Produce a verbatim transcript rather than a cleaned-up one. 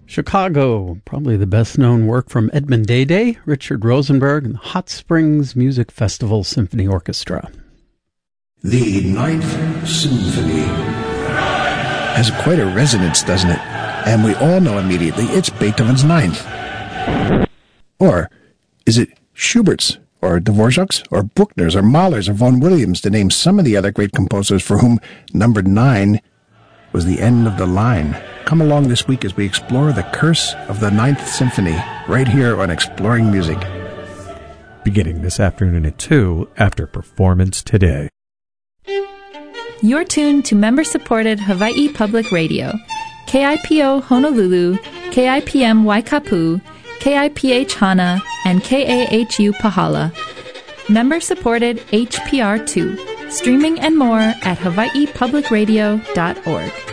Chicago, probably the best-known work from Edmund Day, Richard Rosenberg, and the Hot Springs Music Festival Symphony Orchestra. The Ninth Symphony has quite a resonance, doesn't it? And we all know immediately it's Beethoven's Ninth. Or is it Schubert's, or Dvorak's, or Bruckner's, or Mahler's, or Vaughan Williams, to name some of the other great composers for whom number nine was the end of the line? Come along this week as we explore the curse of the Ninth Symphony, right here on Exploring Music. Beginning this afternoon at two, after Performance Today. You're tuned to member-supported Hawaii Public Radio, K I P O Honolulu, K I P M Waikapu, K I P H Hana, and K A H U Pahala. Member-supported H P R two, streaming and more at hawaii public radio dot org.